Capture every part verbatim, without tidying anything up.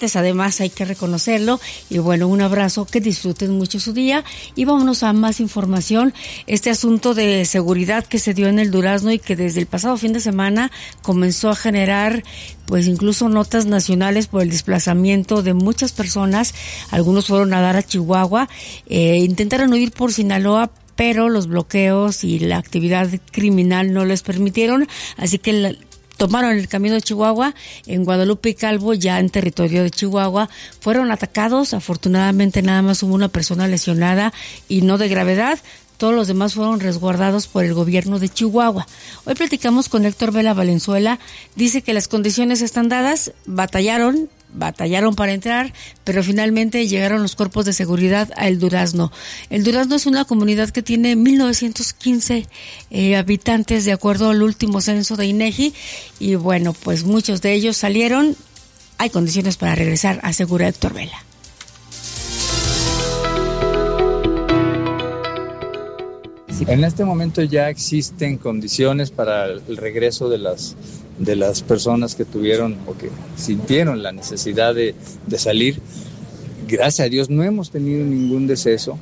fuertes, además hay que reconocerlo. Y bueno, un abrazo, que disfruten mucho su día. Y vámonos a más información. Este asunto de seguridad que se dio en el Durazno y que desde el pasado fin de semana comenzó a generar pues incluso notas nacionales por el desplazamiento de muchas personas. Algunos fueron a dar a Chihuahua, eh, intentaron huir por Sinaloa, pero los bloqueos y la actividad criminal no les permitieron, así que la, tomaron el camino de Chihuahua. En Guadalupe y Calvo, ya en territorio de Chihuahua, fueron atacados. Afortunadamente nada más hubo una persona lesionada y no de gravedad. Todos los demás fueron resguardados por el gobierno de Chihuahua. Hoy platicamos con Héctor Vela Valenzuela. Dice que las condiciones están dadas, batallaron, batallaron para entrar, pero finalmente llegaron los cuerpos de seguridad a El Durazno. El Durazno es una comunidad que tiene mil novecientos quince eh, habitantes, de acuerdo al último censo de INEGI, y bueno, pues muchos de ellos salieron. Hay condiciones para regresar, asegura Héctor Vela. En este momento ya existen condiciones para el regreso de las de las personas que tuvieron o que sintieron la necesidad de, de salir. Gracias a Dios no hemos tenido ningún deceso.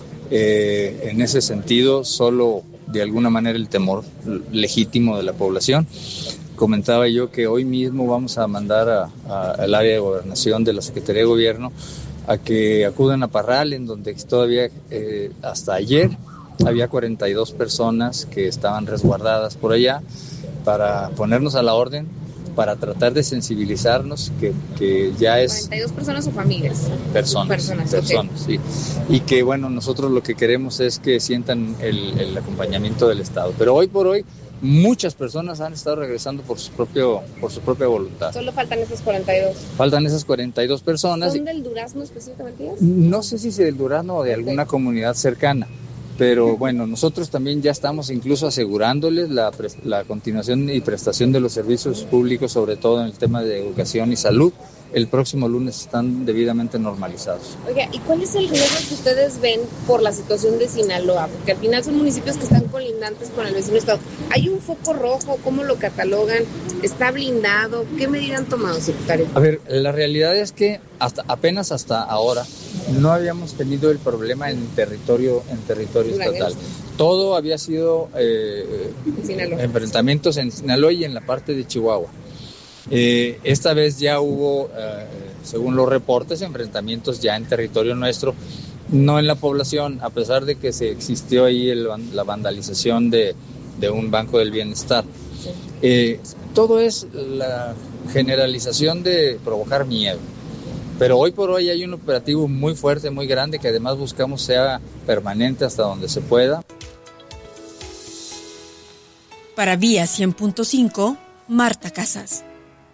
Eh, en ese sentido, solo de alguna manera el temor legítimo de la población. Comentaba yo que hoy mismo vamos a mandar a, a, al área de gobernación de la Secretaría de Gobierno a que acudan a Parral, en donde todavía eh, hasta ayer había cuarenta y dos personas que estaban resguardadas por allá, para ponernos a la orden, para tratar de sensibilizarnos, que, que ya es... ¿cuarenta y dos personas o familias? Personas, personas, personas okay. Sí. Y que bueno, nosotros lo que queremos es que sientan el, el acompañamiento del Estado. Pero hoy por hoy, muchas personas han estado regresando por su propio por su propia voluntad. Solo faltan esas cuarenta y dos. Faltan esas cuarenta y dos personas. ¿Son del Durazno específicamente? No sé si es del Durazno o de alguna okay. comunidad cercana. Pero bueno, nosotros también ya estamos incluso asegurándoles la, la continuación y prestación de los servicios públicos, sobre todo en el tema de educación y salud. El próximo lunes están debidamente normalizados. Oiga, ¿y cuál es el riesgo que ustedes ven por la situación de Sinaloa? Porque al final son municipios que están colindantes con el vecino estado. ¿Hay un foco rojo? ¿Cómo lo catalogan? ¿Está blindado? ¿Qué medida han tomado, secretario? A ver, la realidad es que hasta apenas hasta ahora no habíamos tenido el problema en territorio, en territorio estatal. Todo había sido eh, enfrentamientos en Sinaloa y en la parte de Chihuahua. Eh, esta vez ya hubo, eh, según los reportes, enfrentamientos ya en territorio nuestro, no en la población, a pesar de que se existió ahí el, la vandalización de, de un banco del bienestar. Sí. Eh, todo es la generalización de provocar miedo. Pero hoy por hoy hay un operativo muy fuerte, muy grande, que además buscamos sea permanente hasta donde se pueda. Para Vía cien punto cinco, Marta Casas.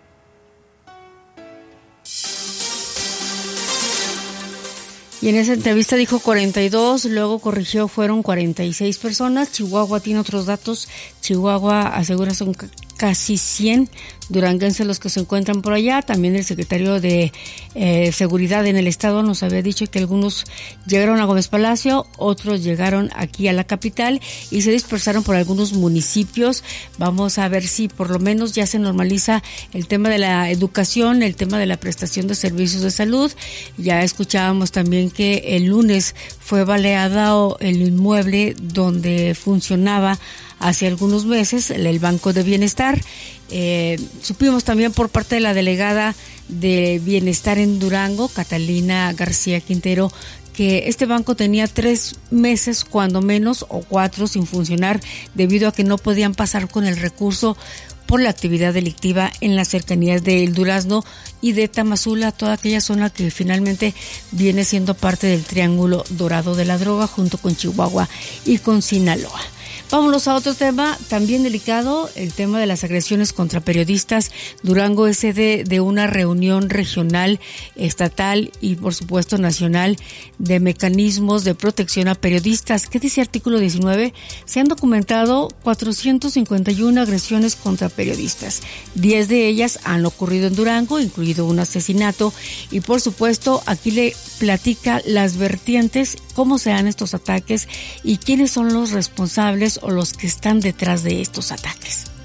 Y en esa entrevista dijo cuarenta y dos, luego corrigió, fueron cuarenta y seis personas. Chihuahua tiene otros datos. Chihuahua asegura son c- casi cien duranguenses los que se encuentran por allá. También el secretario de eh, Seguridad en el Estado nos había dicho que algunos llegaron a Gómez Palacio, otros llegaron aquí a la capital y se dispersaron por algunos municipios. Vamos a ver si por lo menos ya se normaliza el tema de la educación, el tema de la prestación de servicios de salud. Ya escuchábamos también que el lunes fue baleado el inmueble donde funcionaba hace algunos meses el Banco de Bienestar. Eh, supimos también por parte de la delegada de Bienestar en Durango, Catalina García Quintero, que este banco tenía tres meses cuando menos o cuatro sin funcionar debido a que no podían pasar con el recurso por la actividad delictiva en las cercanías de El Durazno y de Tamazula, toda aquella zona que finalmente viene siendo parte del Triángulo Dorado de la Droga junto con Chihuahua y con Sinaloa. Vámonos a otro tema también delicado, el tema de las agresiones contra periodistas. Durango es sede de una reunión regional, estatal y por supuesto nacional de mecanismos de protección a periodistas. ¿Qué dice artículo diecinueve? Se han documentado cuatrocientas cincuenta y una agresiones contra periodistas. diez de ellas han ocurrido en Durango, incluido un asesinato. Y por supuesto aquí le platica las vertientes, cómo se dan estos ataques y quiénes son los responsables o los que están detrás de estos ataques.